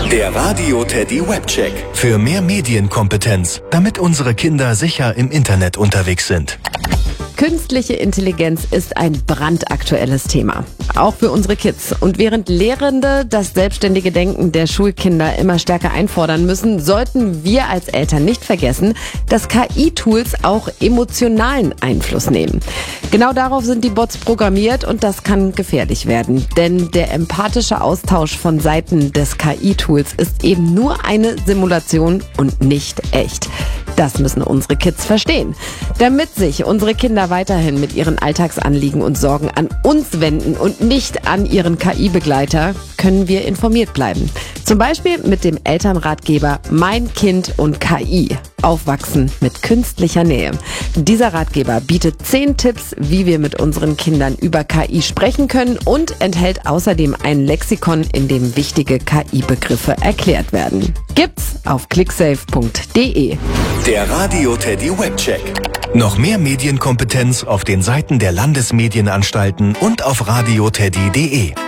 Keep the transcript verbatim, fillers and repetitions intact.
Der Radio Teddy Webcheck. Für mehr Medienkompetenz, damit unsere Kinder sicher im Internet unterwegs sind. Künstliche Intelligenz ist ein brandaktuelles Thema, auch für unsere Kids. Und während Lehrende das selbstständige Denken der Schulkinder immer stärker einfordern müssen, sollten wir als Eltern nicht vergessen, dass K I-Tools auch emotionalen Einfluss nehmen. Genau darauf sind die Bots programmiert und das kann gefährlich werden. Denn der empathische Austausch von Seiten des K I-Tools ist eben nur eine Simulation und nicht echt. Das müssen unsere Kids verstehen. Damit sich unsere Kinder weiterhin mit ihren Alltagsanliegen und Sorgen an uns wenden und nicht an ihren K I-Begleiter, können wir informiert bleiben. Zum Beispiel mit dem Elternratgeber Mein Kind und K I. Aufwachsen mit künstlicher Nähe. Dieser Ratgeber bietet zehn Tipps, wie wir mit unseren Kindern über K I sprechen können und enthält außerdem ein Lexikon, in dem wichtige K I-Begriffe erklärt werden. Gibt's auf clicksafe punkt de. Der Radio Teddy Webcheck. Noch mehr Medienkompetenz auf den Seiten der Landesmedienanstalten und auf radio teddy punkt de.